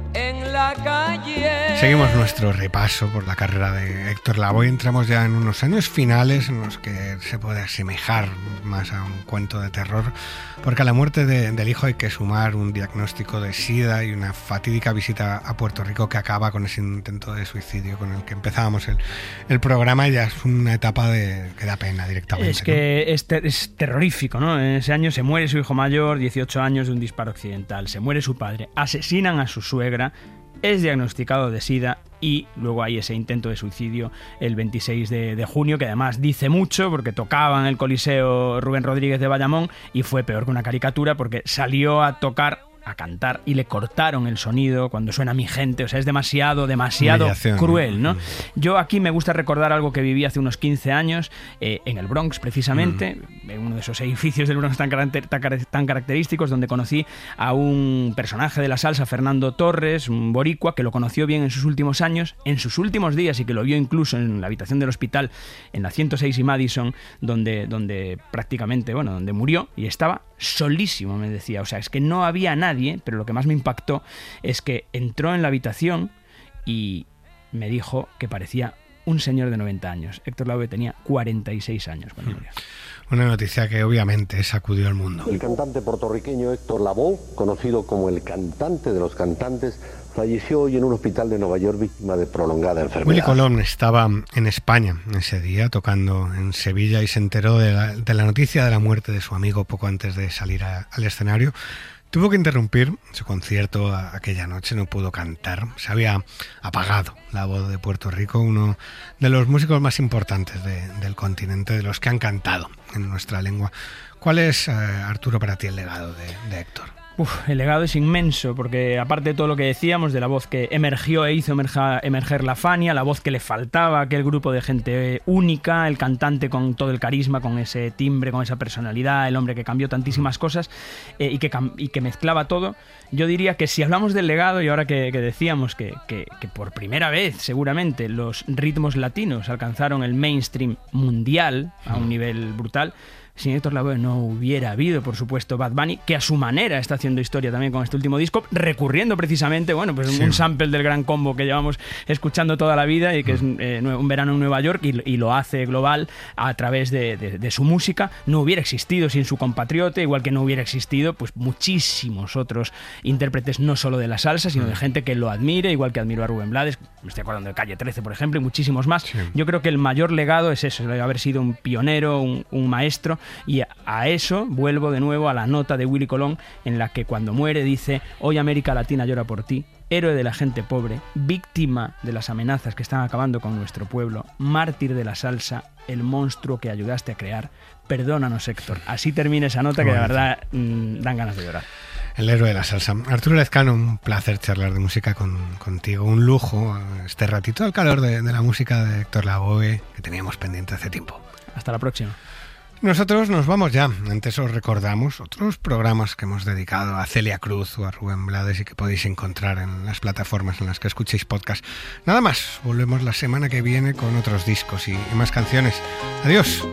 en la calle. Seguimos nuestro repaso por la carrera de Héctor Lavoe. Entramos ya en unos años finales en los que se puede asemejar más a un cuento de terror, porque a la muerte del hijo hay que sumar un diagnóstico de SIDA y una fatídica visita a Puerto Rico que acaba con ese intento de suicidio con el que empezábamos el programa. Ya es una etapa que da pena directamente. Es que ¿no? Es terrorífico, ¿no? En ese año se muere su hijo mayor, 18 años, de un disparo accidental. Se muere su padre, asesinan a su suegra, es diagnosticado de SIDA y luego hay ese intento de suicidio el 26 de junio, que además dice mucho porque tocaba en el Coliseo Rubén Rodríguez de Bayamón y fue peor que una caricatura porque salió a cantar y le cortaron el sonido cuando suena Mi Gente. O sea, es demasiado cruel, ¿no? Yo aquí me gusta recordar algo que viví hace unos 15 años en el Bronx, precisamente, en uno de esos edificios del Bronx tan característicos, donde conocí a un personaje de la salsa, Fernando Torres, un boricua, que lo conoció bien en sus últimos años, en sus últimos días, y que lo vio incluso en la habitación del hospital, en la 106 y Madison, donde prácticamente, donde murió, y estaba solísimo, me decía. O sea, es que no había nadie, pero lo que más me impactó es que entró en la habitación y me dijo que parecía un señor de 90 años. Héctor Lavoe tenía 46 años cuando murió. Una noticia que obviamente sacudió al mundo. El cantante puertorriqueño Héctor Lavoe, conocido como el cantante de los cantantes, falleció hoy en un hospital de Nueva York víctima de prolongada enfermedad. Willy Colón estaba en España ese día, tocando en Sevilla, y se enteró de la noticia de la muerte de su amigo poco antes de salir al escenario. Tuvo que interrumpir su concierto aquella noche, no pudo cantar. Se había apagado la voz de Puerto Rico, uno de los músicos más importantes del continente, de los que han cantado en nuestra lengua. ¿Cuál es, Arturo, para ti el legado de Héctor? El legado es inmenso, porque aparte de todo lo que decíamos, de la voz que emergió e hizo emerger la Fania, la voz que le faltaba a aquel grupo de gente única, el cantante con todo el carisma, con ese timbre, con esa personalidad, el hombre que cambió tantísimas cosas y que mezclaba todo. Yo diría que si hablamos del legado, y ahora que decíamos que por primera vez seguramente los ritmos latinos alcanzaron el mainstream mundial a un nivel brutal, sin Héctor Lavoe no hubiera habido, por supuesto, Bad Bunny, que a su manera está haciendo historia también con este último disco, recurriendo precisamente, un sample del Gran Combo que llevamos escuchando toda la vida y que es Un verano en Nueva York, y lo hace global a través de su música. No hubiera existido sin su compatriota, igual que no hubiera existido pues muchísimos otros intérpretes, no solo de la salsa, sino de gente que lo admire, igual que admiro a Rubén Blades, me estoy acordando de Calle 13, por ejemplo, y muchísimos más. Sí. Yo creo que el mayor legado es eso, haber sido un pionero, un maestro. Y a eso vuelvo de nuevo a la nota de Willy Colón, en la que cuando muere dice: hoy América Latina llora por ti, héroe de la gente pobre, víctima de las amenazas que están acabando con nuestro pueblo, mártir de la salsa, el monstruo que ayudaste a crear. Perdónanos, Héctor. Así termina esa nota que de verdad dan ganas de llorar. El héroe de la salsa. Arturo Lezcano, un placer charlar de música contigo, un lujo este ratito al calor de la música de Héctor Lavoe que teníamos pendiente hace tiempo. Hasta la próxima. Nosotros nos vamos ya. Antes os recordamos otros programas que hemos dedicado a Celia Cruz o a Rubén Blades y que podéis encontrar en las plataformas en las que escuchéis podcast. Nada más, volvemos la semana que viene con otros discos y más canciones. Adiós.